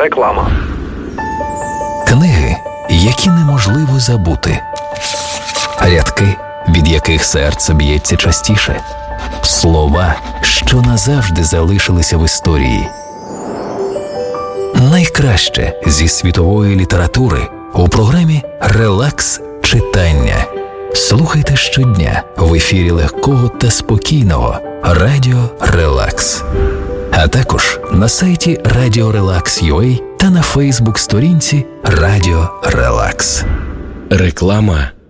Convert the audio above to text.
Реклама. Книги, які неможливо забути. Рядки, від яких серце б'ється частіше. Слова, що назавжди залишилися в історії. Найкраще зі світової літератури у програмі «Релакс читання». Слухайте щодня в ефірі легкого та спокійного Радіо Релакс. А також на сайті Radio Relax.ua та на Фейсбук-сторінці Радіо Релакс. Реклама